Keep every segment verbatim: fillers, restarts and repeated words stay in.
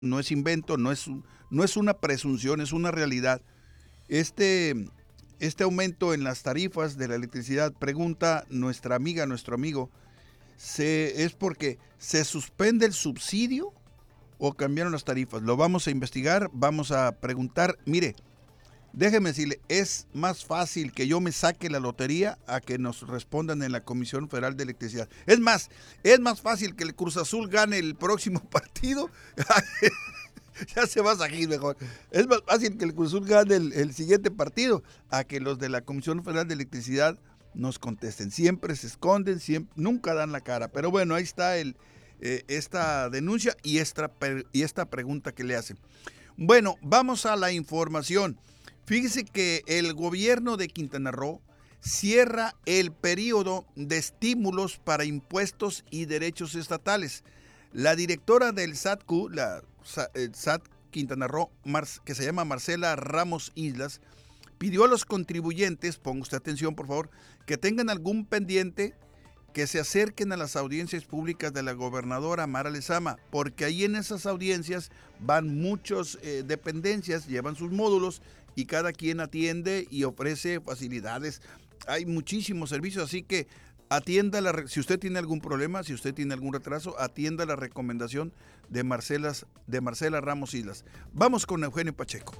no es invento, no es, no es una presunción, es una realidad. Este, este aumento en las tarifas de la electricidad, pregunta nuestra amiga, nuestro amigo, ¿se, ¿es porque se suspende el subsidio o cambiaron las tarifas? Lo vamos a investigar, vamos a preguntar. Mire, déjeme decirle, es más fácil que yo me saque la lotería a que nos respondan en la Comisión Federal de Electricidad. Es más, es más fácil que el Cruz Azul gane el próximo partido. Ya se va a salir mejor. Es más fácil que el Cruz Azul gane el, el siguiente partido a que los de la Comisión Federal de Electricidad nos contesten. Siempre se esconden, siempre, nunca dan la cara. Pero bueno, ahí está el, eh, esta denuncia y esta, y esta pregunta que le hacen. Bueno, vamos a la información. Fíjese que el gobierno de Quintana Roo cierra el periodo de estímulos para impuestos y derechos estatales. La directora del S A T Q, la S A T Quintana Roo, que se llama Marcela Ramos Islas, pidió a los contribuyentes, ponga usted atención por favor, que tengan algún pendiente, que se acerquen a las audiencias públicas de la gobernadora Mara Lezama, porque ahí en esas audiencias van muchas eh, dependencias, llevan sus módulos y cada quien atiende y ofrece facilidades. Hay muchísimos servicios, así que atienda, la, si usted tiene algún problema, si usted tiene algún retraso, atienda la recomendación de, Marcelas, de Marcela Ramos Islas. Vamos con Eugenio Pacheco.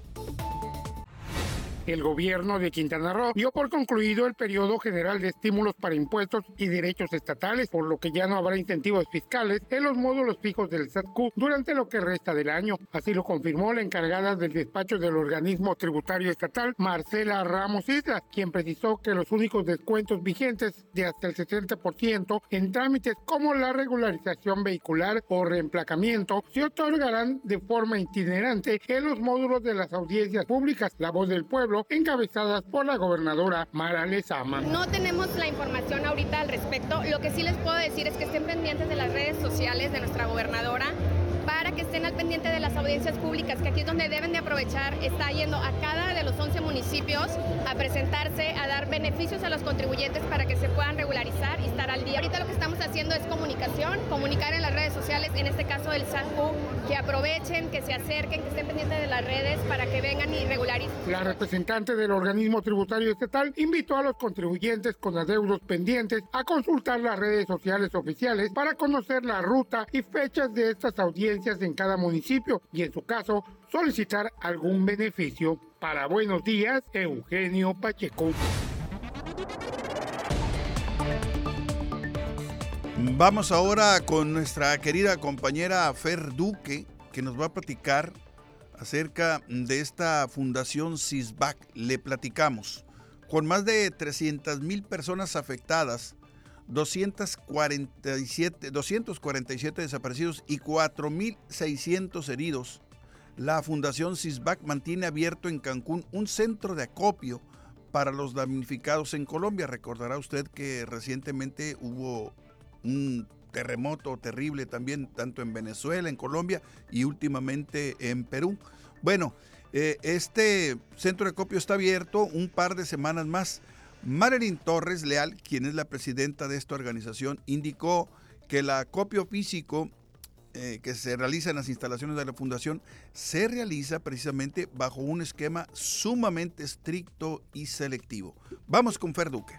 El gobierno de Quintana Roo dio por concluido el periodo general de estímulos para impuestos y derechos estatales, por lo que ya no habrá incentivos fiscales en los módulos fijos del S A T Q durante lo que resta del año. Así lo confirmó la encargada del despacho del organismo tributario estatal, Marcela Ramos Islas, quien precisó que los únicos descuentos vigentes de hasta el sesenta por ciento en trámites como la regularización vehicular o reemplacamiento se otorgarán de forma itinerante en los módulos de las audiencias públicas. La Voz del Pueblo, encabezadas por la gobernadora Mara Lezama. No tenemos la información ahorita al respecto. Lo que sí les puedo decir es que estén pendientes de las redes sociales de nuestra gobernadora para que estén al pendiente de las audiencias públicas, que aquí es donde deben de aprovechar. Está yendo a cada de los once municipios a presentarse, a dar beneficios a los contribuyentes para que se puedan regularizar y estar al día. Ahorita lo que estamos haciendo es comunicación, comunicar en las redes sociales, en este caso del S A T Q, que aprovechen, que se acerquen, que estén pendientes de las redes para que vengan y regularicen. La representante del organismo tributario estatal invitó a los contribuyentes con adeudos pendientes a consultar las redes sociales oficiales para conocer la ruta y fechas de estas audiencias en cada municipio y, en su caso, solicitar algún beneficio. Para Buenos Días, Eugenio Pacheco. Vamos ahora con nuestra querida compañera Fer Duque, que nos va a platicar acerca de esta fundación CISBAC. Le platicamos. Con más de trescientas mil personas afectadas, doscientos cuarenta y siete, doscientos cuarenta y siete desaparecidos y cuatro mil seiscientos heridos, la Fundación CISBAC mantiene abierto en Cancún un centro de acopio para los damnificados en Colombia. Recordará usted que recientemente hubo un terremoto terrible también, tanto en Venezuela, en Colombia y últimamente en Perú. Bueno, eh, este centro de acopio está abierto un par de semanas más. Marilyn Torres Leal, quien es la presidenta de esta organización, indicó que el acopio físico eh, que se realiza en las instalaciones de la fundación se realiza precisamente bajo un esquema sumamente estricto y selectivo. Vamos con Fer Duque.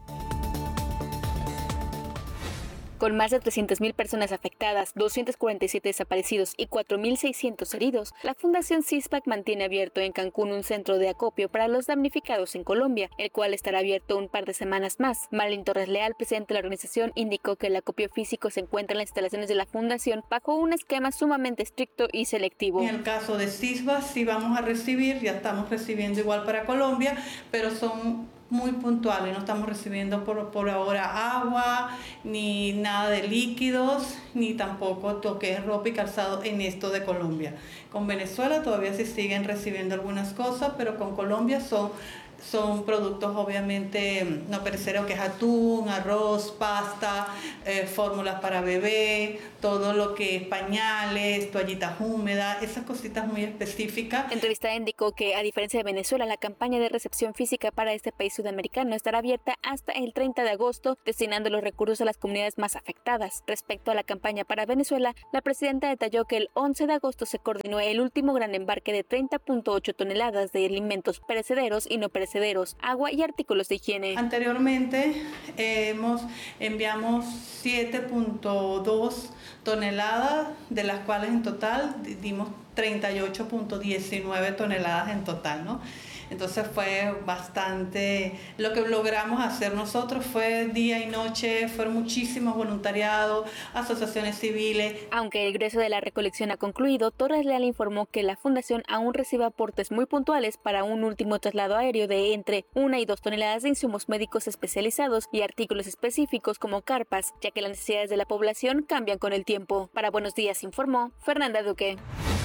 Con más de trescientas mil personas afectadas, doscientos cuarenta y siete desaparecidos y cuatro mil seiscientos heridos, la Fundación CISBAC mantiene abierto en Cancún un centro de acopio para los damnificados en Colombia, el cual estará abierto un par de semanas más. Marilyn Torres Leal, presidente de la organización, indicó que el acopio físico se encuentra en las instalaciones de la Fundación bajo un esquema sumamente estricto y selectivo. En el caso de CISBAC sí vamos a recibir, ya estamos recibiendo igual para Colombia, pero son muy puntuales, no estamos recibiendo por, por ahora agua, ni nada de líquidos, ni tampoco toque ropa y calzado en esto de Colombia. Con Venezuela todavía se siguen recibiendo algunas cosas, pero con Colombia son son productos obviamente no perecederos, que es atún, arroz, pasta, eh, fórmulas para bebé, todo lo que es pañales, toallitas húmedas, esas cositas muy específicas. Entrevistada indicó que, a diferencia de Venezuela, la campaña de recepción física para este país sudamericano estará abierta hasta el treinta de agosto, destinando los recursos a las comunidades más afectadas. Respecto a la campaña para Venezuela, la presidenta detalló que el once de agosto se coordinó el último gran embarque de treinta punto ocho toneladas de alimentos perecederos y no perecederos, agua y artículos de higiene. Anteriormente eh, hemos enviamos siete punto dos toneladas, de las cuales en total dimos treinta y ocho punto diecinueve toneladas en total, ¿no? Entonces fue bastante, lo que logramos hacer nosotros fue día y noche, fueron muchísimos voluntariados, asociaciones civiles. Aunque el grueso de la recolección ha concluido, Torres Leal informó que la fundación aún recibe aportes muy puntuales para un último traslado aéreo de entre una y dos toneladas de insumos médicos especializados y artículos específicos como carpas, ya que las necesidades de la población cambian con el tiempo. Para Buenos Días informó Fernanda Duque.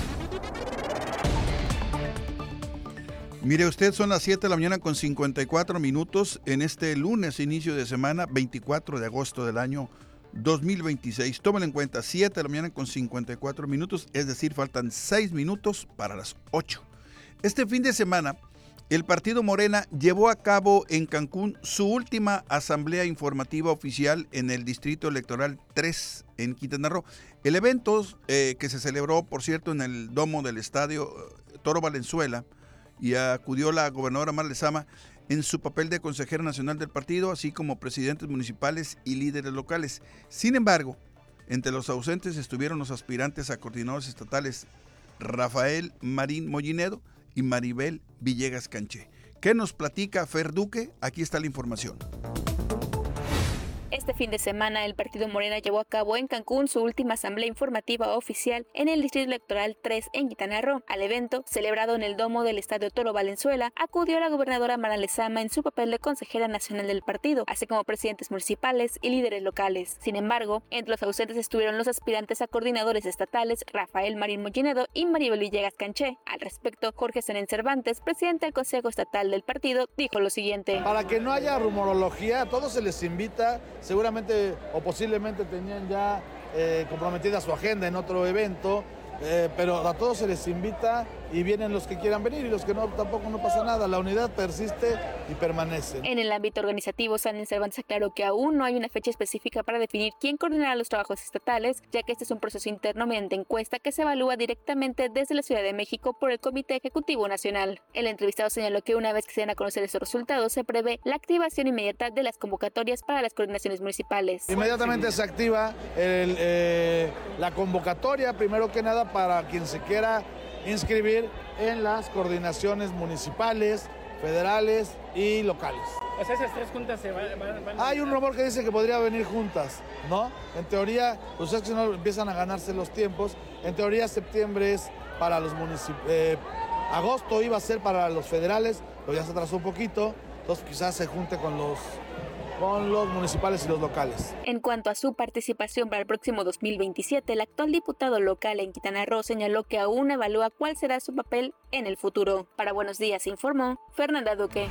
Mire usted, son las siete de la mañana con cincuenta y cuatro minutos en este lunes, inicio de semana, veinticuatro de agosto del año dos mil veintiséis. Tómenlo en cuenta, siete de la mañana con cincuenta y cuatro minutos, es decir, faltan seis minutos para las ocho. Este fin de semana, el partido Morena llevó a cabo en Cancún su última asamblea informativa oficial en el Distrito Electoral tres en Quintana Roo. El evento, eh, que se celebró, por cierto, en el domo del estadio Toro Valenzuela, y acudió la gobernadora Mara Lezama en su papel de consejera nacional del partido, así como presidentes municipales y líderes locales. Sin embargo, entre los ausentes estuvieron los aspirantes a coordinadores estatales Rafael Marín Mollinedo y Maribel Villegas Canché. ¿Qué nos platica Fer Duque? Aquí está la información. Este fin de semana, el partido Morena llevó a cabo en Cancún su última asamblea informativa oficial en el Distrito Electoral tres en Quintana Roo. Al evento, celebrado en el domo del estadio Toro Valenzuela, acudió la gobernadora Mara Lezama en su papel de consejera nacional del partido, así como presidentes municipales y líderes locales. Sin embargo, entre los ausentes estuvieron los aspirantes a coordinadores estatales Rafael Marín Mollinedo y Maribel Villegas Canché. Al respecto, Jorge Senén Cervantes, presidente del Consejo Estatal del partido, dijo lo siguiente. Para que no haya rumorología, a todos se les invita. Seguramente o posiblemente tenían ya eh, comprometida su agenda en otro evento, eh, pero a todos se les invita y vienen los que quieran venir y los que no, tampoco no pasa nada. La unidad persiste y permanece. En el ámbito organizativo, Senén Cervantes aclaró que aún no hay una fecha específica para definir quién coordinará los trabajos estatales, ya que este es un proceso interno mediante encuesta que se evalúa directamente desde la Ciudad de México por el Comité Ejecutivo Nacional. El entrevistado señaló que una vez que se den a conocer estos resultados, se prevé la activación inmediata de las convocatorias para las coordinaciones municipales. Inmediatamente se activa el, eh, la convocatoria, primero que nada, para quien se quiera inscribir en las coordinaciones municipales, federales y locales. O sea, esas tres juntas se van, van, van a... Hay un rumor que dice que podría venir juntas, ¿no? En teoría, pues es que no empiezan a ganarse los tiempos. En teoría, septiembre es para los municipios, eh, agosto iba a ser para los federales, pero ya se atrasó un poquito, entonces quizás se junte con los... con los municipales y los locales. En cuanto a su participación para el próximo dos mil veintisiete, el actual diputado local en Quintana Roo señaló que aún evalúa cuál será su papel en el futuro. Para Buenos Días informó Fernanda Duque.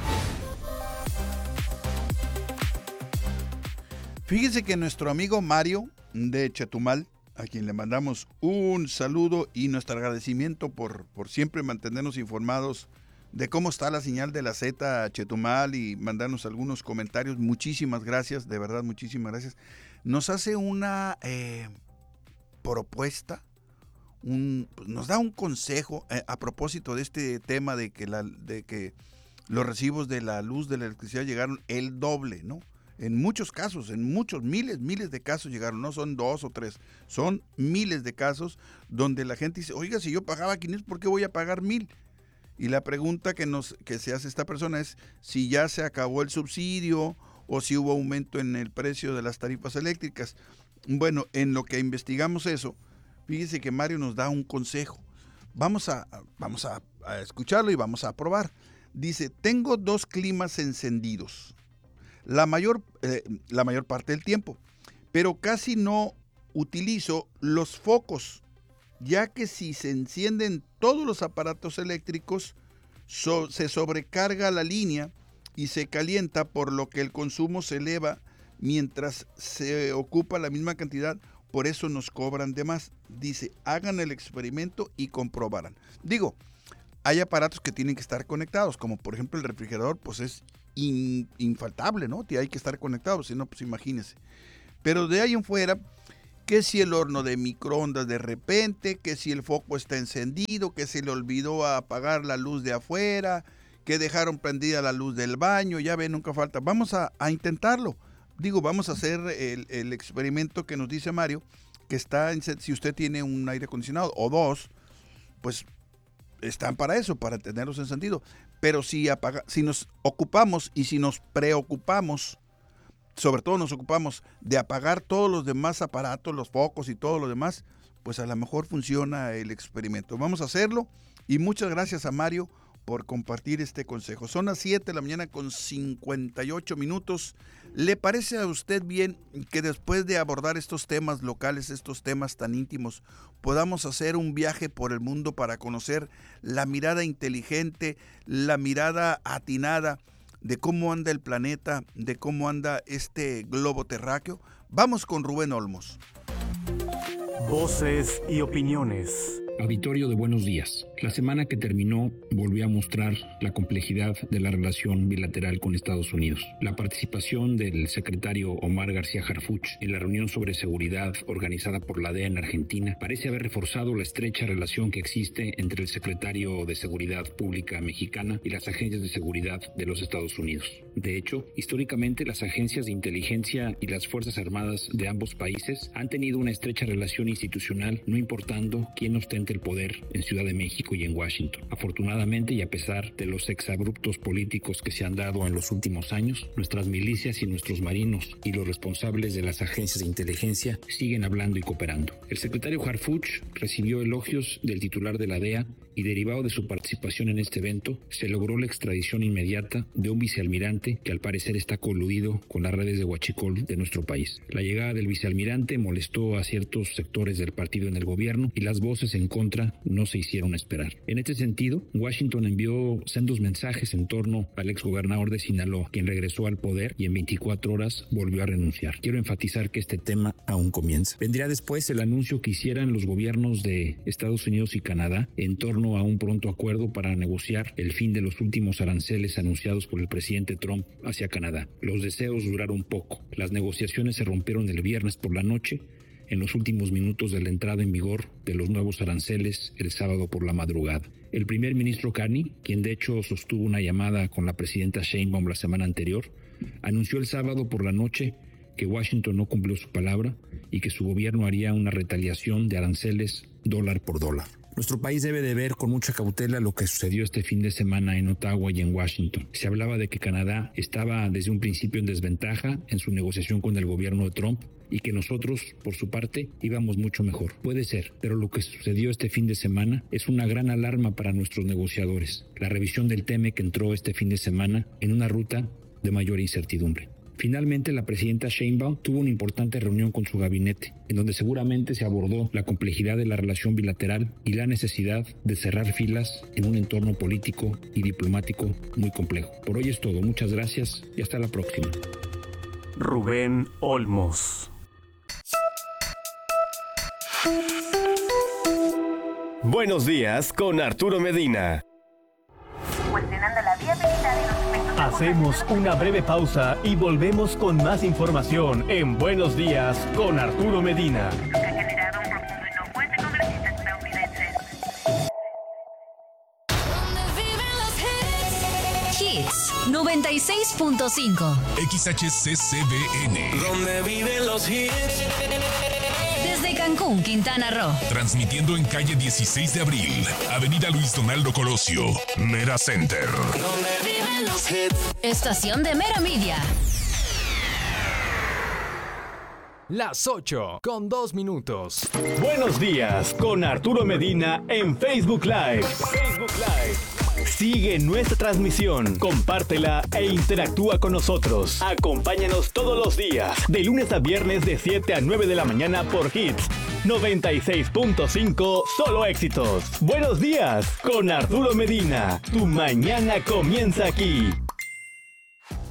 Fíjese que nuestro amigo Mario de Chetumal, a quien le mandamos un saludo y nuestro agradecimiento por, por siempre mantenernos informados de cómo está la señal de la Z Chetumal y mandarnos algunos comentarios. Muchísimas gracias, de verdad, muchísimas gracias. Nos hace una eh, propuesta, un, nos da un consejo eh, a propósito de este tema de que, la, de que los recibos de la luz, de la electricidad llegaron el doble, ¿no? En muchos casos, en muchos, miles, miles de casos llegaron, no son dos o tres, son miles de casos donde la gente dice, oiga, si yo pagaba quinientos, ¿por qué voy a pagar mil? Y la pregunta que, nos, que se hace esta persona es si ya se acabó el subsidio o si hubo aumento en el precio de las tarifas eléctricas. Bueno, en lo que investigamos eso, fíjese que Mario nos da un consejo. Vamos a, vamos a, a escucharlo y vamos a probar. Dice, tengo dos climas encendidos, la mayor, eh, la mayor parte del tiempo, pero casi no utilizo los focos, ya que si se encienden todos los aparatos eléctricos, so, se sobrecarga la línea y se calienta, por lo que el consumo se eleva mientras se ocupa la misma cantidad, por eso nos cobran de más. Dice, hagan el experimento y comprobarán. Digo, hay aparatos que tienen que estar conectados, como por ejemplo el refrigerador, pues es in, infaltable, ¿no? Hay que estar conectado, si no, pues imagínense. Pero de ahí en fuera, que si el horno de microondas de repente, que si el foco está encendido, que se le olvidó apagar la luz de afuera, que dejaron prendida la luz del baño, ya ven, nunca falta. Vamos a, a intentarlo. Digo, vamos a hacer el, el experimento que nos dice Mario, que está en, si usted tiene un aire acondicionado o dos, pues están para eso, para tenerlos encendidos. Pero si, apaga, si nos ocupamos y si nos preocupamos, sobre todo nos ocupamos de apagar todos los demás aparatos, los focos y todo lo demás, pues a lo mejor funciona el experimento. Vamos a hacerlo y muchas gracias a Mario por compartir este consejo. Son las siete de la mañana con cincuenta y ocho minutos. ¿Le parece a usted bien que después de abordar estos temas locales, estos temas tan íntimos, podamos hacer un viaje por el mundo para conocer la mirada inteligente, la mirada atinada de cómo anda el planeta, de cómo anda este globo terráqueo? Vamos con Rubén Olmos. Voces y opiniones. Auditorio de Buenos Días. La semana que terminó volvió a mostrar la complejidad de la relación bilateral con Estados Unidos. La participación del secretario Omar García Harfuch en la reunión sobre seguridad organizada por la D E A en Argentina parece haber reforzado la estrecha relación que existe entre el secretario de Seguridad Pública mexicana y las agencias de seguridad de los Estados Unidos. De hecho, históricamente las agencias de inteligencia y las Fuerzas Armadas de ambos países han tenido una estrecha relación institucional, no importando quién ostente el poder en Ciudad de México y en Washington. Afortunadamente, y a pesar de los exabruptos políticos que se han dado en los últimos años, nuestras milicias y nuestros marinos y los responsables de las agencias de inteligencia siguen hablando y cooperando. El secretario Harfuch recibió elogios del titular de la D E A y, derivado de su participación en este evento, se logró la extradición inmediata de un vicealmirante que al parecer está coludido con las redes de huachicol de nuestro país. La llegada del vicealmirante molestó a ciertos sectores del partido en el gobierno y las voces en contra no se hicieron esperar. En este sentido, Washington envió sendos mensajes en torno al exgobernador de Sinaloa, quien regresó al poder y en veinticuatro horas volvió a renunciar. Quiero enfatizar que este tema aún comienza. Vendría después el anuncio que hicieran los gobiernos de Estados Unidos y Canadá en torno a un pronto acuerdo para negociar el fin de los últimos aranceles anunciados por el presidente Trump hacia Canadá. Los deseos duraron poco. Las negociaciones se rompieron el viernes por la noche, en los últimos minutos de la entrada en vigor de los nuevos aranceles el sábado por la madrugada. El primer ministro Carney, quien de hecho sostuvo una llamada con la presidenta Sheinbaum la semana anterior, anunció el sábado por la noche que Washington no cumplió su palabra y que su gobierno haría una retaliación de aranceles dólar por dólar. Nuestro país debe de ver con mucha cautela lo que sucedió este fin de semana en Ottawa y en Washington. Se hablaba de que Canadá estaba desde un principio en desventaja en su negociación con el gobierno de Trump y que nosotros, por su parte, íbamos mucho mejor. Puede ser, pero lo que sucedió este fin de semana es una gran alarma para nuestros negociadores. La revisión del T E M E C entró este fin de semana en una ruta de mayor incertidumbre. Finalmente, la presidenta Sheinbaum tuvo una importante reunión con su gabinete, en donde seguramente se abordó la complejidad de la relación bilateral y la necesidad de cerrar filas en un entorno político y diplomático muy complejo. Por hoy es todo. Muchas gracias y hasta la próxima. Rubén Olmos. Buenos días con Arturo Medina. Cuestionando la viabilidad de los efectos. Hacemos una breve pausa y volvemos con más información en Buenos días con Arturo Medina. Que ha generado un profundo enojo entre congresistas estadounidenses. Hits noventa y seis punto cinco. X H C C B N. Donde viven los hits. Desde Cancún, Quintana Roo. Transmitiendo en calle dieciséis de abril, Avenida Luis Donaldo Colosio, Mera Center. Donde viven los hits. Estación de Mera Media. Las ocho con dos minutos. Buenos días con Arturo Medina en Facebook Live. Facebook Live. Sigue nuestra transmisión, compártela e interactúa con nosotros. Acompáñanos todos los días, de lunes a viernes de siete a nueve de la mañana por Hits noventa y seis punto cinco, solo éxitos. Buenos días con Arturo Medina. Tu mañana comienza aquí.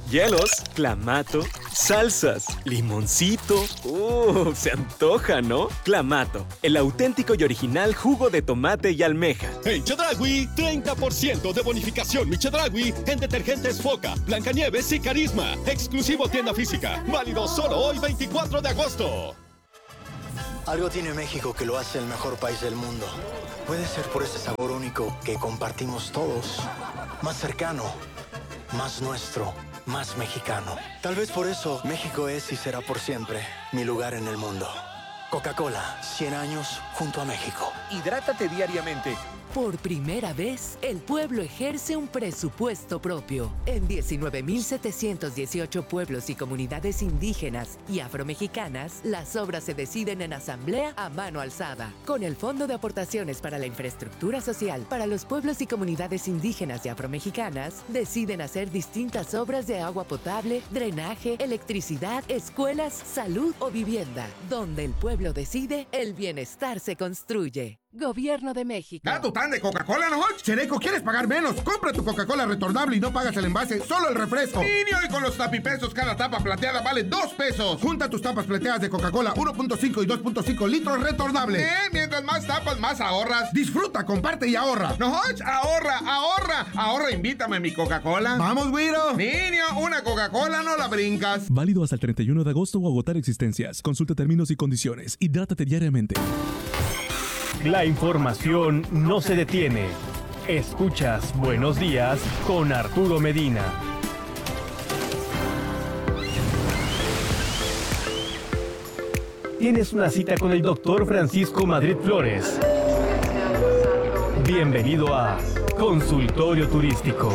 hielos, clamato, salsas, limoncito. ¡Uh! Se antoja, ¿no? Clamato, el auténtico y original jugo de tomate y almeja. En Chedraui, treinta por ciento de bonificación mi Chedraui en detergentes Foca, Blancanieves y Carisma. Exclusivo tienda física. Válido solo hoy, veinticuatro de agosto. Algo tiene México que lo hace el mejor país del mundo. Puede ser por ese sabor único que compartimos todos. Más cercano, más nuestro, más mexicano. Tal vez por eso México es y será por siempre mi lugar en el mundo. Coca-Cola, cien años junto a México. Hidrátate diariamente. Por primera vez, el pueblo ejerce un presupuesto propio. En diecinueve mil setecientos dieciocho pueblos y comunidades indígenas y afromexicanas, las obras se deciden en asamblea a mano alzada. Con el Fondo de Aportaciones para la Infraestructura Social para los pueblos y comunidades indígenas y afromexicanas, deciden hacer distintas obras de agua potable, drenaje, electricidad, escuelas, salud o vivienda. Donde el pueblo decide, el bienestar se construye. Gobierno de México. ¿Da tu tan de Coca-Cola, no? Chereco, ¿quieres pagar menos? Compra tu Coca-Cola retornable y no pagas el envase, solo el refresco. Niño, y con los tapipesos, cada tapa plateada vale dos pesos. Junta tus tapas plateadas de Coca-Cola uno punto cinco y dos punto cinco litros retornables. Eh, mientras más tapas, más ahorras. Disfruta, comparte y ahorra. No, ahorra, ahorra. Ahorra, invítame mi Coca-Cola. Vamos, güiro. Niño, una Coca-Cola no la brincas. Válido hasta el treinta y uno de agosto o agotar existencias. Consulta términos y condiciones. Hidrátate diariamente. La información no se detiene. Escuchas Buenos Días con Arturo Medina. Tienes una cita con el doctor Francisco Madrid Flores. Bienvenido a Consultorio Turístico.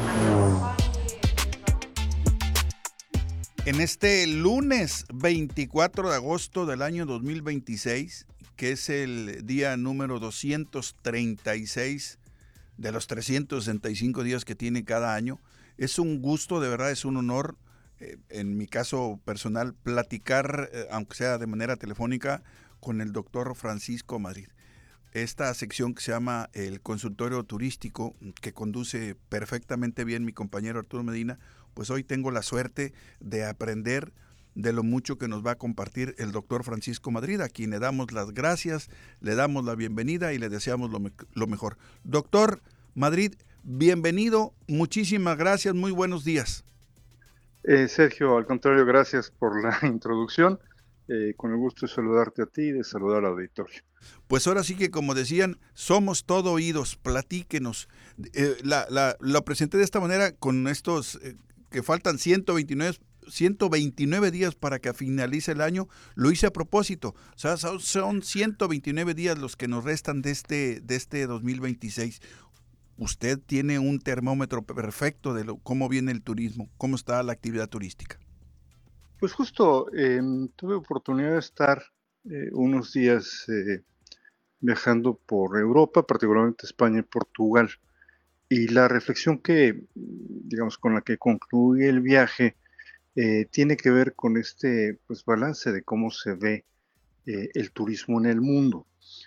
En este lunes veinticuatro de agosto del año dos mil veintiséis, que es el día número doscientos treinta y seis de los trescientos sesenta y cinco días que tiene cada año. Es un gusto, de verdad, es un honor, eh, en mi caso personal, platicar, eh, aunque sea de manera telefónica, con el doctor Francisco Madrid. Esta sección que se llama el Consultorio Turístico, que conduce perfectamente bien mi compañero Arturo Medina, pues hoy tengo la suerte de aprender de lo mucho que nos va a compartir el doctor Francisco Madrid, a quien le damos las gracias, le damos la bienvenida y le deseamos lo, me- lo mejor. Doctor Madrid, bienvenido, muchísimas gracias, muy buenos días. Eh, Sergio, al contrario, gracias por la introducción, eh, con el gusto de saludarte a ti y de saludar al auditorio. Pues ahora sí que, como decían, somos todo oídos, platíquenos. Eh, la, la, lo presenté de esta manera con estos eh, que faltan ciento veintinueve ciento veintinueve días para que finalice el año. Lo hice a propósito, o sea, son, son ciento veintinueve días los que nos restan de este, de este dos mil veintiséis. Usted tiene un termómetro perfecto de lo, cómo viene el turismo, cómo está la actividad turística. Pues justo eh, tuve oportunidad de estar eh, unos días eh, viajando por Europa, particularmente España y Portugal, y la reflexión que, digamos, con la que concluí el viaje Eh, tiene que ver con este pues, balance de cómo se ve eh, el turismo en el mundo.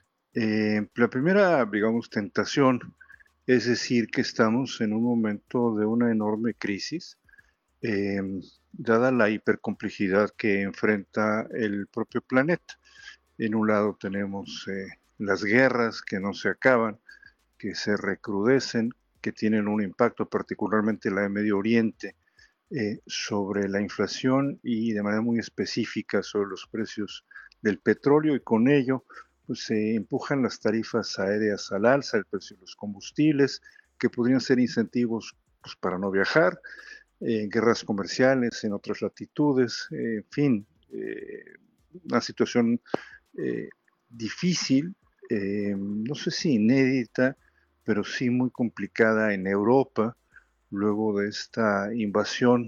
Eh, la primera, digamos, tentación es decir que estamos en un momento de una enorme crisis, eh, dada la hipercomplejidad que enfrenta el propio planeta. En un lado tenemos eh, las guerras que no se acaban, que se recrudecen, que tienen un impacto particularmente en la de Medio Oriente, Eh, sobre la inflación y de manera muy específica sobre los precios del petróleo, y con ello pues se empujan las tarifas aéreas al alza, el precio de los combustibles, que podrían ser incentivos pues, para no viajar, eh, guerras comerciales en otras latitudes, eh, en fin, eh, una situación eh, difícil, eh, no sé si inédita, pero sí muy complicada en Europa, luego de esta invasión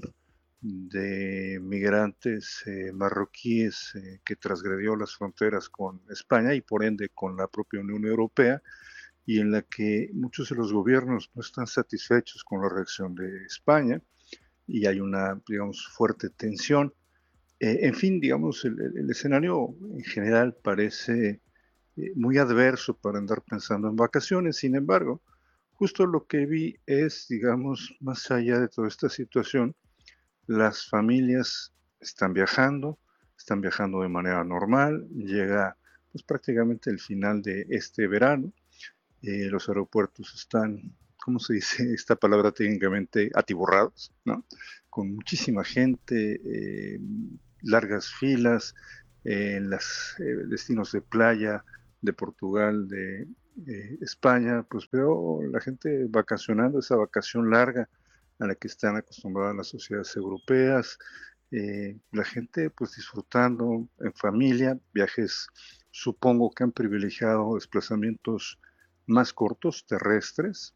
de migrantes eh, marroquíes eh, que transgredió las fronteras con España y por ende con la propia Unión Europea, y en la que muchos de los gobiernos no están satisfechos con la reacción de España y hay una, digamos, fuerte tensión. Eh, en fin, digamos, el, el escenario en general parece eh, muy adverso para andar pensando en vacaciones. Sin embargo, justo lo que vi es, digamos, más allá de toda esta situación, las familias están viajando, están viajando de manera normal, llega pues prácticamente el final de este verano, eh, los aeropuertos están, ¿cómo se dice esta palabra técnicamente? Atiborrados, ¿no? Con muchísima gente, eh, largas filas, eh, en los eh, destinos de playa de Portugal, de eh, España, pues veo la gente vacacionando, esa vacación larga a la que están acostumbradas las sociedades europeas, eh, la gente pues disfrutando en familia, viajes supongo que han privilegiado desplazamientos más cortos, terrestres,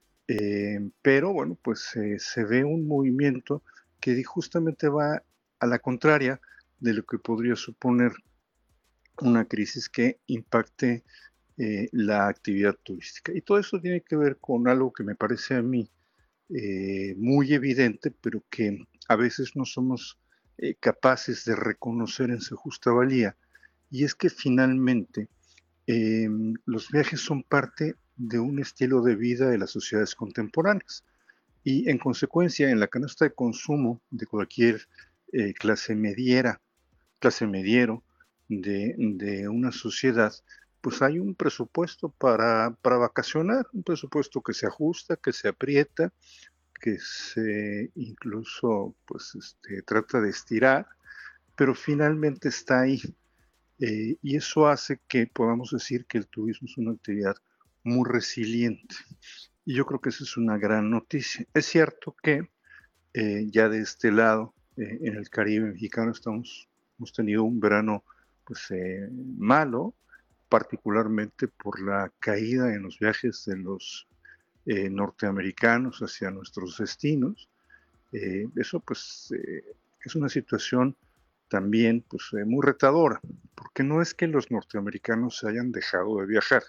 eh, pero bueno, pues eh, se ve un movimiento que justamente va a la contraria de lo que podría suponer una crisis que impacte eh, la actividad turística. Y todo eso tiene que ver con algo que me parece a mí eh, muy evidente, pero que a veces no somos eh, capaces de reconocer en su justa valía, y es que finalmente eh, los viajes son parte de un estilo de vida de las sociedades contemporáneas, y en consecuencia en la canasta de consumo de cualquier eh, clase mediera, clase mediero de, de una sociedad, pues hay un presupuesto para, para vacacionar, un presupuesto que se ajusta, que se aprieta, que se incluso pues este, trata de estirar, pero finalmente está ahí. Eh, y eso hace que podamos decir que el turismo es una actividad muy resiliente. Y yo creo que esa es una gran noticia. Es cierto que eh, ya de este lado, eh, en el Caribe mexicano, estamos, hemos tenido un verano pues, eh, malo, particularmente por la caída en los viajes de los eh, norteamericanos hacia nuestros destinos. Eh, eso pues eh, es una situación también pues, eh, muy retadora, porque no es que los norteamericanos se hayan dejado de viajar.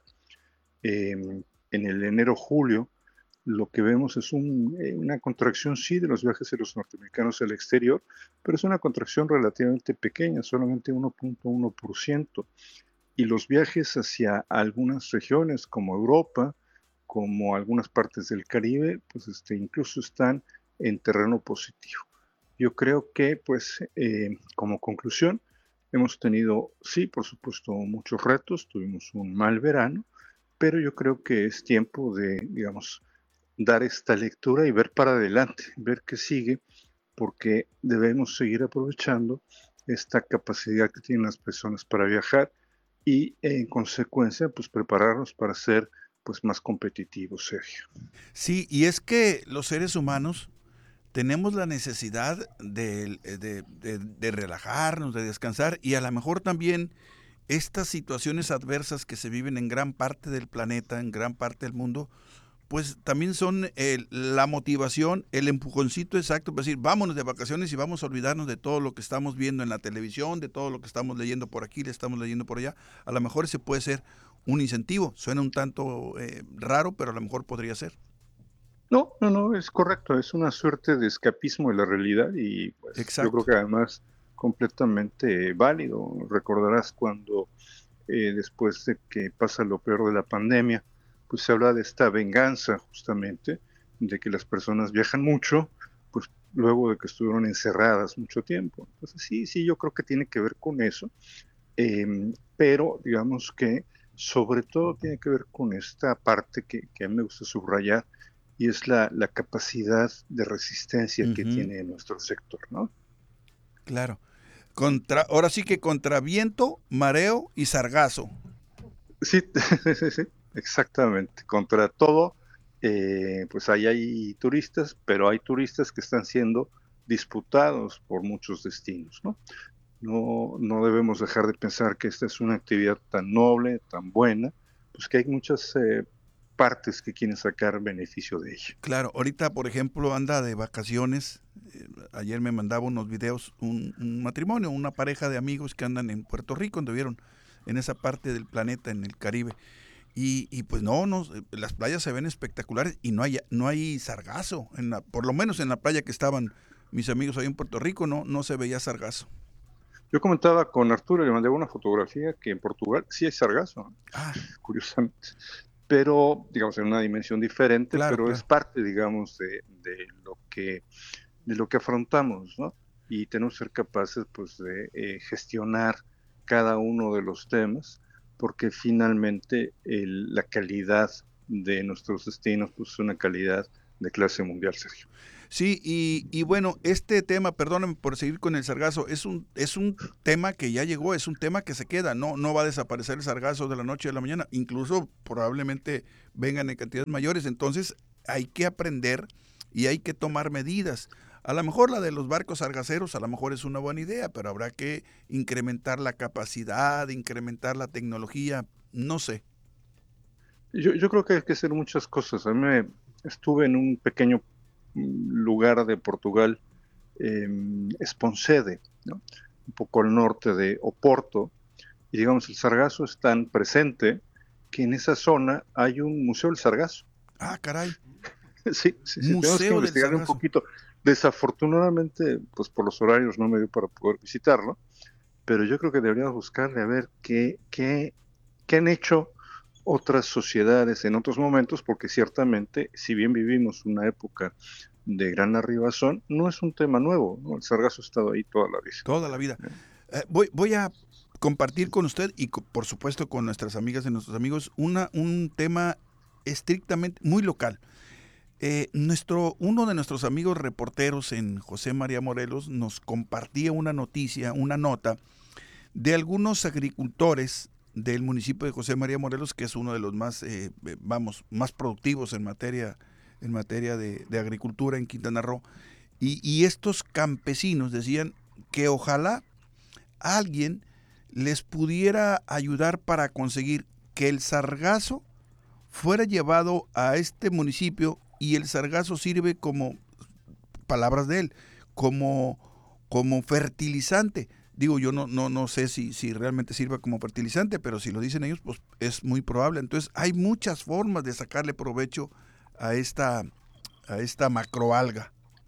Eh, en el enero-julio lo que vemos es un, eh, una contracción, sí, de los viajes de los norteamericanos al exterior, pero es una contracción relativamente pequeña, solamente uno punto uno por ciento. Y los viajes hacia algunas regiones como Europa, como algunas partes del Caribe, pues este, incluso están en terreno positivo. Yo creo que, pues, eh, como conclusión, hemos tenido, sí, por supuesto, muchos retos, tuvimos un mal verano, pero yo creo que es tiempo de, digamos, dar esta lectura y ver para adelante, ver qué sigue, porque debemos seguir aprovechando esta capacidad que tienen las personas para viajar y, en consecuencia, pues, prepararnos para ser, pues, más competitivos, Sergio. Sí, y es que los seres humanos tenemos la necesidad de, de, de, de relajarnos, de descansar, y a lo mejor también estas situaciones adversas que se viven en gran parte del planeta, en gran parte del mundo, pues también son el, la motivación, el empujoncito exacto para decir, vámonos de vacaciones y vamos a olvidarnos de todo lo que estamos viendo en la televisión, de todo lo que estamos leyendo por aquí, le estamos leyendo por allá. A lo mejor ese puede ser un incentivo. Suena un tanto eh, raro, pero a lo mejor podría ser. No, no, no, es correcto, es una suerte de escapismo de la realidad y pues, yo creo que además completamente válido. Recordarás cuando eh, después de que pasa lo peor de la pandemia, pues se habla de esta venganza justamente, de que las personas viajan mucho, pues luego de que estuvieron encerradas mucho tiempo. Entonces sí, sí, yo creo que tiene que ver con eso, eh, pero digamos que sobre todo tiene que ver con esta parte que, que a mí me gusta subrayar, y es la, la capacidad de resistencia uh-huh. que tiene nuestro sector, ¿no? Claro. Contra, ahora sí que contra viento, mareo y sargazo. Sí, sí, sí, exactamente. Contra todo, eh, pues ahí hay turistas, pero hay turistas que están siendo disputados por muchos destinos, ¿no? No, no debemos dejar de pensar que esta es una actividad tan noble, tan buena, pues que hay muchas eh, partes que quieren sacar beneficio de ella. Claro, ahorita por ejemplo anda de vacaciones, eh, ayer me mandaba unos videos, un, un matrimonio, una pareja de amigos que andan en Puerto Rico, anduvieron en esa parte del planeta, en el Caribe, y, y pues no, no, las playas se ven espectaculares y no hay, no hay sargazo, en la, por lo menos en la playa que estaban mis amigos ahí en Puerto Rico, no, no se veía sargazo. Yo comentaba con Arturo, le mandé una fotografía que en Portugal sí hay sargazo, ah. curiosamente, pero digamos en una dimensión diferente, claro, pero claro. es parte, digamos, de, de lo que de lo que afrontamos, ¿no? Y tenemos que ser capaces, pues, de eh, gestionar cada uno de los temas, porque finalmente el, la calidad de nuestros destinos, pues, es una calidad de clase mundial, Sergio. Sí, y, y bueno, este tema, perdóname por seguir con el sargazo, es un es un tema que ya llegó, es un tema que se queda, no no va a desaparecer el sargazo de la noche a la mañana, incluso probablemente vengan en cantidades mayores, entonces hay que aprender y hay que tomar medidas. A lo mejor la de los barcos sargaceros, a lo mejor es una buena idea, pero habrá que incrementar la capacidad, incrementar la tecnología, no sé. Yo, yo creo que hay que hacer muchas cosas. A mí me, estuve en un pequeño lugar de Portugal, eh, Esponcede, ¿no? Un poco al norte de Oporto, y digamos el sargazo es tan presente que en esa zona hay un museo del sargazo. Ah, caray. Sí, sí, sí, tenemos que investigar un poquito. Desafortunadamente, pues por los horarios no me dio para poder visitarlo, pero yo creo que deberíamos buscarle a ver qué, qué, qué han hecho otras sociedades en otros momentos, porque ciertamente, si bien vivimos una época de gran arribazón, no es un tema nuevo, ¿no? El sargazo ha estado ahí toda la vida. Toda la vida. Eh, voy, voy a compartir con usted y co- por supuesto con nuestras amigas y nuestros amigos una, un tema estrictamente muy local. Eh, nuestro, uno de nuestros amigos reporteros en José María Morelos nos compartía una noticia, una nota de algunos agricultores del municipio de José María Morelos, que es uno de los más, eh, vamos, más productivos en materia, en materia de, de agricultura en Quintana Roo. Y, y estos campesinos decían que ojalá alguien les pudiera ayudar para conseguir que el sargazo fuera llevado a este municipio, y el sargazo sirve como, palabras de él, como, como fertilizante. Digo, yo no, no, no sé si, si realmente sirva como fertilizante, pero si lo dicen ellos, pues es muy probable. Entonces, hay muchas formas de sacarle provecho a esta, a esta macroalga.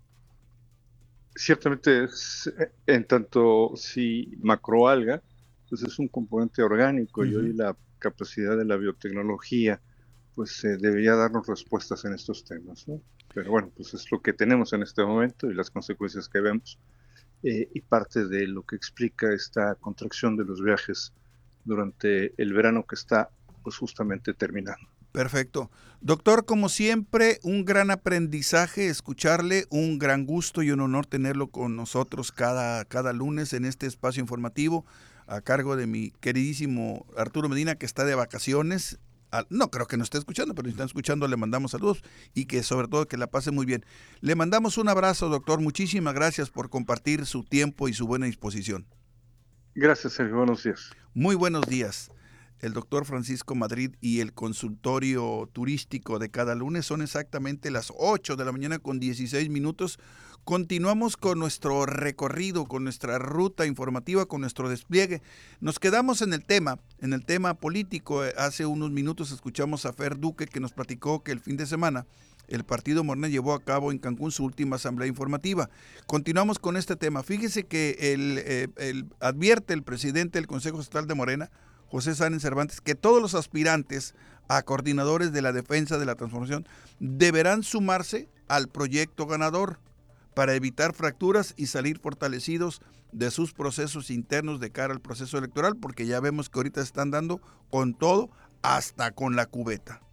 Ciertamente, es, en tanto si macroalga, pues es un componente orgánico, uh-huh. Y hoy la capacidad de la biotecnología, pues eh, debería darnos respuestas en estos temas, ¿no? Pero bueno, pues es lo que tenemos en este momento y las consecuencias que vemos. Eh, y parte de lo que explica esta contracción de los viajes durante el verano que está pues justamente terminando. Perfecto. Doctor, como siempre, un gran aprendizaje escucharle, un gran gusto y un honor tenerlo con nosotros cada, cada lunes en este espacio informativo a cargo de mi queridísimo Arturo Medina, que está de vacaciones. No creo que nos esté escuchando, pero si están escuchando le mandamos saludos y que sobre todo que la pase muy bien. Le mandamos un abrazo, doctor. Muchísimas gracias por compartir su tiempo y su buena disposición. Gracias, Sergio. Buenos días. Muy buenos días. El doctor Francisco Madrid y el consultorio turístico de cada lunes son exactamente las ocho de la mañana con dieciséis minutos. Continuamos con nuestro recorrido, con nuestra ruta informativa, con nuestro despliegue. Nos quedamos en el tema, en el tema político. Hace unos minutos escuchamos a Fer Duque, que nos platicó que el fin de semana el partido Morena llevó a cabo en Cancún su última asamblea informativa. Continuamos con este tema. Fíjese que el, eh, el, advierte el presidente del Consejo Estatal de Morena, José Sáenz Cervantes, que todos los aspirantes a coordinadores de la defensa de la transformación deberán sumarse al proyecto ganador para evitar fracturas y salir fortalecidos de sus procesos internos de cara al proceso electoral, porque ya vemos que ahorita están dando con todo, hasta con la cubeta.